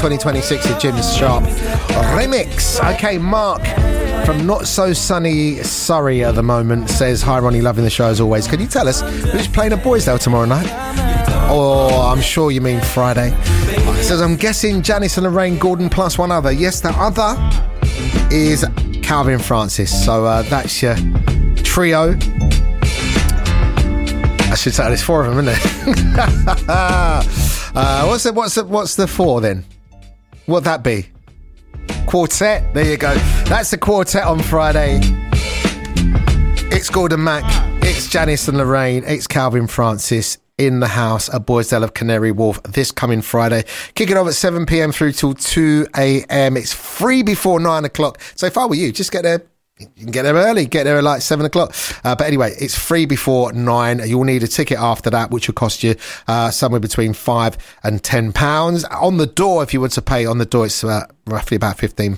2026 with Jim Sharp remix. Okay, Mark from Not So Sunny Surrey at the moment says, hi Ronnie, loving the show as always. Can you tell us who's playing at Boysdale tomorrow night? Oh, I'm sure you mean Friday. It says, I'm guessing Janice and Lorraine Gordon plus one other. Yes, that other is Calvin Francis. So that's your trio. I should say there's four of them, isn't there? What's the four then? What'd that be? Quartet. There you go. That's the quartet on Friday. It's Gordon Mac. It's Janice and Lorraine. It's Calvin Francis in the house at Boysdale of Canary Wharf this coming Friday. Kick it off at 7 p.m. through till 2 a.m. It's free before 9 o'clock. So if I were you, just get there. You can get there early, get there at like 7 o'clock. But anyway, it's free before 9. You'll need a ticket after that, which will cost you somewhere between £5 and £10. On the door, if you were to pay on the door, it's roughly about £15.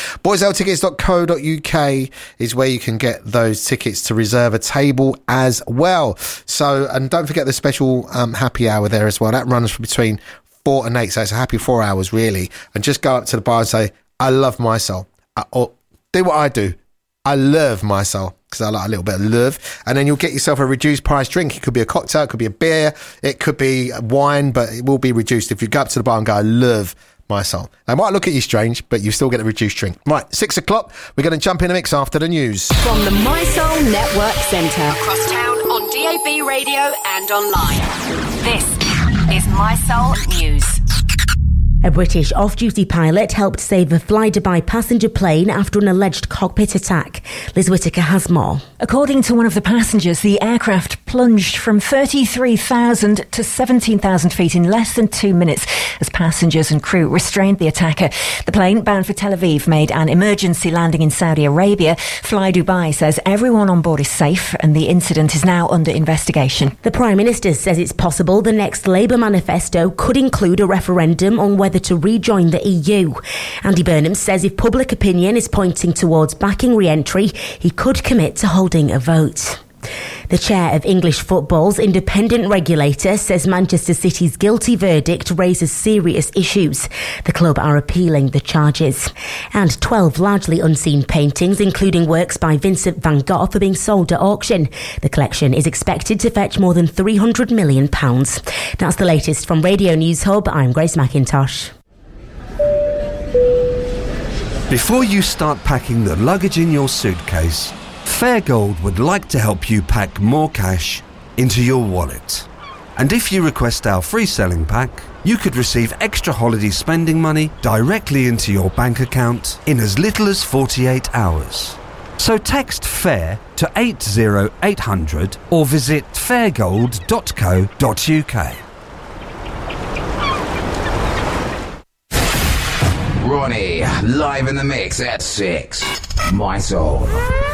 BoysdaleTickets.co.uk is where you can get those tickets to reserve a table as well. So, and don't forget the special happy hour there as well. That runs between 4 and 8, so it's a happy 4 hours really. And just go up to the bar and say, I love my soul. Or do what I do. I love my soul, because I like a little bit of love. And then you'll get yourself a reduced price drink. It could be a cocktail, it could be a beer, it could be wine, but it will be reduced if you go up to the bar and go, I love my soul. They might look at you strange, but you still get a reduced drink. Right, 6 o'clock, we're going to jump in the mix after the news. From the My Soul Network Centre, across town on DAB radio and online. This is My Soul News. A British off-duty pilot helped save a Fly-Dubai passenger plane after an alleged cockpit attack. Liz Whittaker has more. According to one of the passengers, the aircraft plunged from 33,000 to 17,000 feet in less than 2 minutes as passengers and crew restrained the attacker. The plane, bound for Tel Aviv, made an emergency landing in Saudi Arabia. Fly-Dubai says everyone on board is safe and the incident is now under investigation. The Prime Minister says it's possible the next Labour manifesto could include a referendum on whether to rejoin the EU. Andy Burnham says if public opinion is pointing towards backing re-entry, he could commit to holding a vote. The chair of English football's independent regulator says Manchester City's guilty verdict raises serious issues. The club are appealing the charges. And 12 largely unseen paintings, including works by Vincent van Gogh, are being sold at auction. The collection is expected to fetch more than £300 million. That's the latest from Radio News Hub. I'm Grace McIntosh. Before you start packing the luggage in your suitcase, Fairgold would like to help you pack more cash into your wallet. And if you request our free selling pack, you could receive extra holiday spending money directly into your bank account in as little as 48 hours. So text FAIR to 80800 or visit fairgold.co.uk. Ronnie, live in the mix at 6. My Soul.